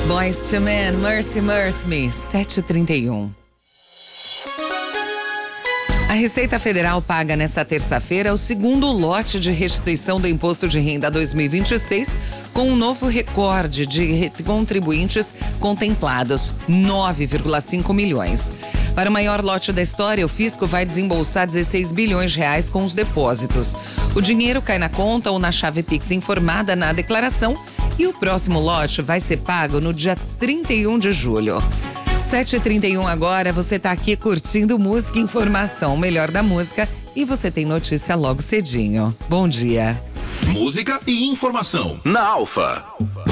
Boyz II Men, Mercy Mercy Me, 7h31. A Receita Federal paga nesta terça-feira o segundo lote de restituição do Imposto de Renda 2026, com um novo recorde de contribuintes contemplados, 9,5 milhões. Para o maior lote da história, o fisco vai desembolsar 16 bilhões de reais com os depósitos. O dinheiro cai na conta ou na chave Pix informada na declaração e o próximo lote vai ser pago no dia 31 de julho. 7h31 agora, você tá aqui curtindo música e informação, o melhor da música, e você tem notícia logo cedinho. Bom dia. Música e informação na Alfa.